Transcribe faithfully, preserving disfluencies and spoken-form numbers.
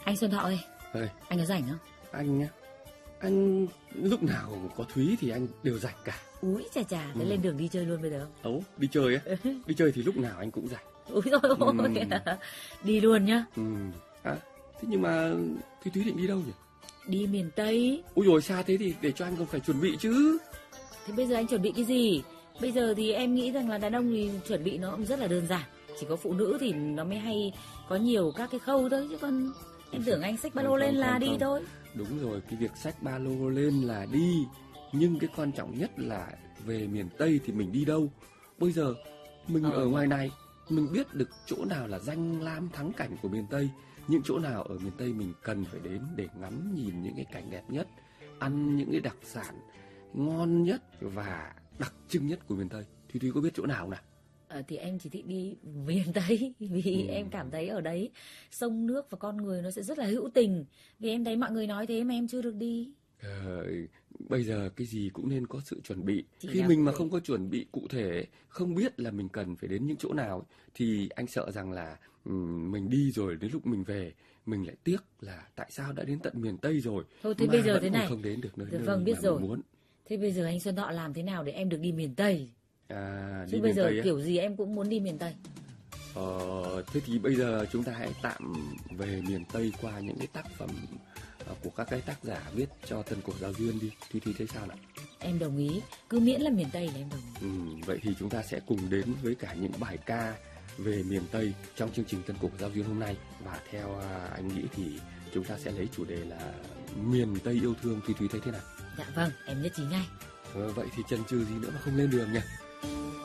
Anh Xuân Thọ ơi, Ê, anh có rảnh không? anh nhá, anh lúc nào có Thúy thì anh đều rảnh cả. Úi chà chà, thế Ừ. lên đường đi chơi luôn bây giờ không? Ấu, đi chơi á? Đi chơi thì lúc nào anh cũng rảnh. Úi dồi ôi, Ừ. đi luôn nhá. Ừ. À, thế nhưng mà Thúy Thúy định đi đâu nhỉ? Đi miền Tây. Ôi rồi xa thế thì để cho anh còn phải chuẩn bị chứ. Thế bây giờ anh chuẩn bị cái gì? Bây giờ thì em nghĩ rằng là đàn ông thì chuẩn bị nó cũng rất là đơn giản. Chỉ có phụ nữ thì nó mới hay có nhiều các cái khâu thôi. Chứ còn em tưởng anh xách ba lô Không, lên không, là không, đi không. thôi. Đúng rồi, cái việc xách ba lô lên là đi. Nhưng cái quan trọng nhất là về miền Tây thì mình đi đâu? Bây giờ mình Ờ. ở ngoài này, mình biết được chỗ nào là danh lam thắng cảnh của miền Tây. Những chỗ nào ở miền Tây mình cần phải đến để ngắm nhìn những cái cảnh đẹp nhất, ăn những cái đặc sản ngon nhất và đặc trưng nhất của miền Tây. Thúy Thúy có biết chỗ nào không nào? Ờ, thì em chỉ thích đi miền Tây vì Ừ. em cảm thấy ở đấy sông nước và con người nó sẽ rất là hữu tình. Vì em thấy mọi người nói thế mà em chưa được đi. Ờ, bây giờ cái gì cũng nên có sự chuẩn bị. Chỉ Khi là mình cụ mà thể. không có chuẩn bị cụ thể, không biết là mình cần phải đến những chỗ nào, thì anh sợ rằng là ừm, mình đi rồi đến lúc mình về mình lại tiếc là tại sao đã đến tận miền Tây rồi Thôi thế mà bây giờ vẫn thế còn này. không đến được nơi, Dạ nơi vâng, biết mà rồi. mình muốn. Thế bây giờ anh Xuân Thọ làm thế nào để em được đi miền Tây? À, Chứ đi bây miền giờ Tây á? kiểu gì em cũng muốn đi miền Tây. Ờ, thế thì bây giờ chúng ta hãy tạm về miền Tây qua những cái tác phẩm ờ, của các cái tác giả viết cho Tân Cổ Giao Duyên đi. Thì thì thấy sao nào? Em đồng ý, cứ miễn là miền Tây là em đồng ý. Ừ, vậy thì chúng ta sẽ cùng đến với cả những bài ca về miền Tây trong chương trình Tân Cổ Giao Duyên hôm nay. Và theo à, anh nghĩ thì chúng ta sẽ lấy chủ đề là miền Tây yêu thương. Thúy Thúy thấy thế nào? Dạ vâng, em nhất trí ngay. Ờ, vậy thì chần chừ gì nữa mà không lên đường nhỉ?